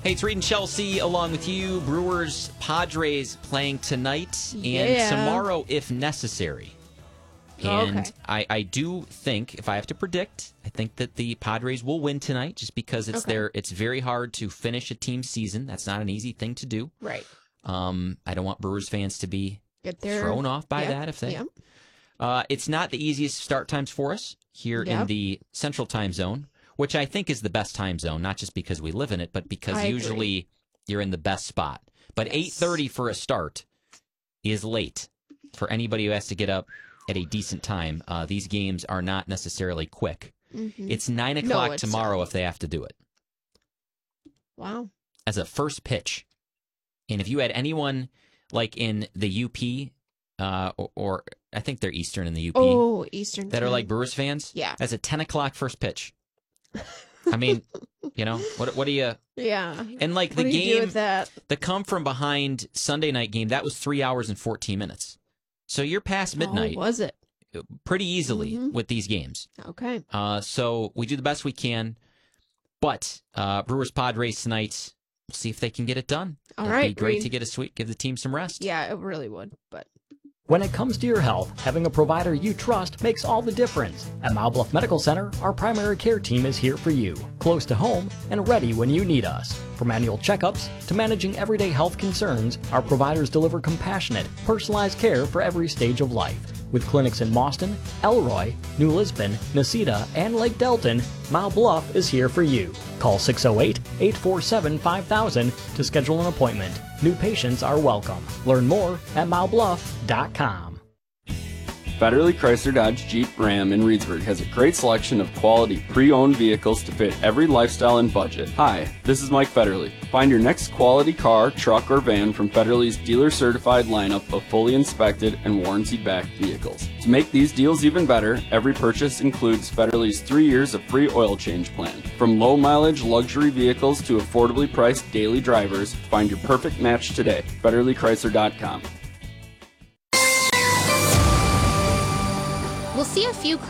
Hey, it's Reed and Chelsea along with you. Brewers, Padres playing tonight and tomorrow if necessary. And I do think, if I have to predict, I think that the Padres will win tonight just because it's very hard to finish a team season. That's not an easy thing to do. Right. I don't want Brewers fans to be thrown off by that if they... it's not the easiest start times for us here in the Central Time Zone, which I think is the best time zone, not just because we live in it, but because usually you're in the best spot. But 8:30 for a start is late for anybody who has to get up at a decent time. These games are not necessarily quick. Mm-hmm. It's 9 o'clock tomorrow if they have to do it. Wow. As a first pitch. And if you had anyone like in the UP, or I think they're Eastern in the UP. Oh, Eastern. That are like Brewers fans. Yeah. As a 10 o'clock first pitch. I mean, what do you... Yeah. And like the game, the come from behind Sunday night game, that was 3 hours and 14 minutes. So you're past midnight. Oh, was it? Pretty easily with these games. Okay. So we do the best we can. But Brewers Padres tonight, we'll see if they can get it done. All right. It'd be great to get a sweep, give the team some rest. Yeah, it really would. But when it comes to your health, having a provider you trust makes all the difference. At Mile Bluff Medical Center, our primary care team is here for you, close to home and ready when you need us. From annual checkups to managing everyday health concerns, our providers deliver compassionate, personalized care for every stage of life. With clinics in Mauston, Elroy, New Lisbon, Nacita, and Lake Delton, Mile Bluff is here for you. Call 608-847-5000 to schedule an appointment. New patients are welcome. Learn more at milebluff.com. Federally Chrysler Dodge Jeep Ram in Reedsburg has a great selection of quality pre-owned vehicles to fit every lifestyle and budget. Hi, this is Mike Federle. Find your next quality car, truck, or van from Federle's dealer-certified lineup of fully inspected and warranty-backed vehicles. To make these deals even better, every purchase includes Federle's 3 years of free oil change plan. From low-mileage luxury vehicles to affordably priced daily drivers, find your perfect match today. FederleChrysler.com. We'll see a few